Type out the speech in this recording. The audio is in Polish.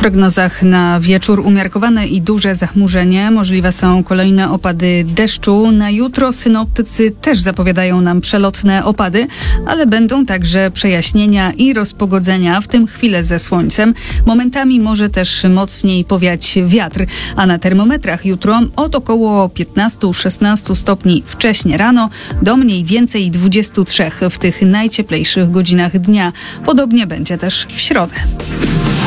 prognozach na wieczór umiarkowane i duże zachmurzenie. Możliwe są kolejne opady deszczu. Na jutro synoptycy też zapowiadają nam przelotne opady, ale będą także przejaśnienia i rozpogodzenia, w tym chwile ze słońcem. Momentami może też mocniej powiać wiatr, a na termometrach jutro od około 15-16 stopni wcześnie rano do mniej więcej 23 w tych najcieplejszych godzinach dnia. Podobnie będzie też w środę.